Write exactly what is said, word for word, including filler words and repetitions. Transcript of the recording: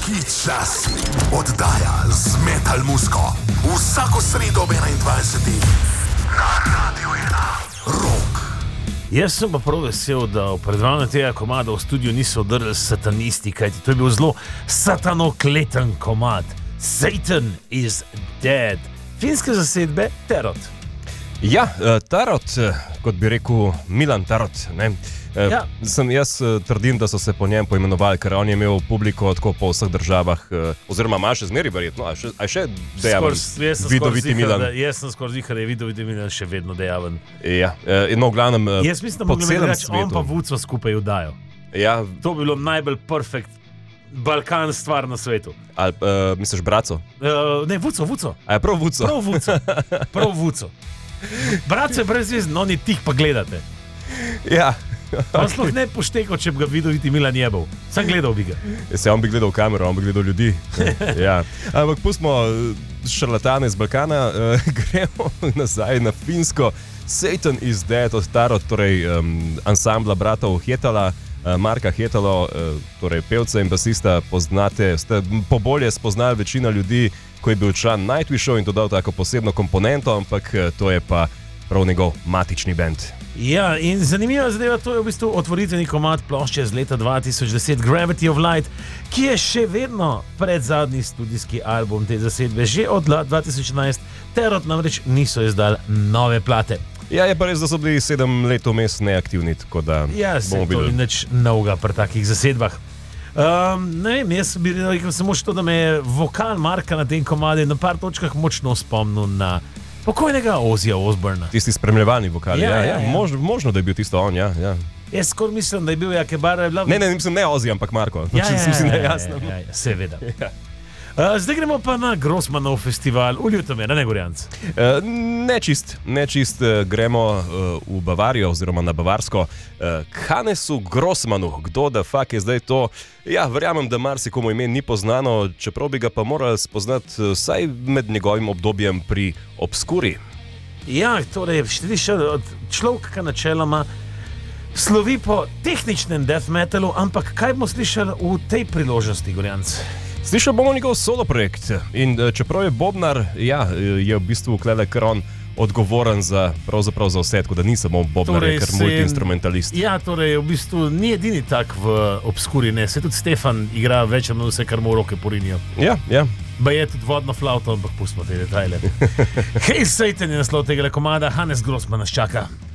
Kičas, oddaja z metal muziko. Vsako sredo ob enaindvajsetih na Radio ena. Rock. Jaz sem pa prav vesel, da v predvajanju tega komada v studiu niso odrli satanisti, kajti to je bil zelo satanokleten komad. Satan is dead. Finske zasedbe Tarot. Ja, Tarot, kot bi rekel Milan Tarot, ne? Ja. Sem, jaz trdim, da so se po njem poimenovali, ker on je imel publiko tako po vseh državah, oziroma ima še zmeri verjetno, a še, a še dejaven Vidoviti Milan. Da, jaz sem skoraj zihar, da je Vidoviti Milan še vedno dejaven. Ja, no, v glavnem, jaz mislim, da po celem reči, svetu. On pa Vuco skupaj vdajo. Ja. To bi bilo najbolj perfekt Balkan stvar na svetu. Ali uh, misliš Braco? Uh, ne, Vuco, Vuco. A je prav Vuco? Prav Vuco. Prav Vuco. Braco je brezvezno, oni tih pa gledate. Ja. On sploh ne pošteko, če bi ga Vidoviti Milan jebal. Sam gledal bi ga. Se on bi gledal kamero, on bi gledal ljudi. Ja. Ampak pustimo šarlatane iz Balkana, uh, gremo nazaj na Finsko. Satan is dead od Tarot, torej um, ansambla bratov Hetala, uh, Marka Hetalo, uh, torej pevca in basista poznate, ste pobolje spoznali večina ljudi, ko je bil član Nightwishu in to dal tako posebno komponento, ampak uh, to je pa prav njegov matični bend. Ja, in zanimiva zadeva, to je v bistvu otvoritveni komad plošče z leta dva tisoč deset Gravity of Light, ki je še vedno predzadnji studijski album te zasedbe. Že od dva tisoč enajst Tarot namreč niso izdali nove plate. Ja, je pa res, da so bili sedem let vmes neaktivni, tako da ja, bomo videli. Ja, se to ni nič novega pri takih zasedbah. Um, ne vem, jaz bi rekel samo še to, da me je vokal Marka na tem komadu na par točkah močno spomnil na pokojnega Ozzyja Osbourna. Tisti spremljevalni vokal, ja, ja, ja, ja, ja. Mož, možno, da je bil tisto on, ja. ja. Jaz skoraj mislim, da je bil Jake Barra. Bila... Ne, ne, mislim ne Ozzy, ampak Marko. Ja, ja, ja, mislim, ja, ja, ja, ja, ja, seveda. Ja. Uh, zdaj gremo pa na Grossmanov festival v Ljutomera, ne Gorjanc? Uh, ne čist, ne čist uh, gremo uh, v Bavarijo oziroma na Bavarsko. Uh, Hannesu Grossmanu, kdo da fak je zdaj to? Ja, verjamem, da marsikomu ime ni poznano, čeprav bi ga pa morali spoznati uh, vsaj med njegovim obdobjem pri Obskuri. Ja, torej, štiriš od človeka načeloma slovi po tehničnem death metalu, ampak kaj bomo slišali v tej priložnosti, Gorjanc? Slišal bomo njegov solo projekt in čeprav je bobnar, ja, je v bistvu klele kar on odgovoren za, pravzaprav za vse, tako da ni samo bobnar, torej, je kar multi-instrumentalist. Ja, torej v bistvu ni edini tak v Obskuri, ne, se tudi Stefan igra več ali vse, kar mu roke porinijo. Ja, ja. Ba je tudi vodno flauto, ampak pustimo te detajle. Hej, Satan je naslov tega komada, Hannes Grossman nas čaka.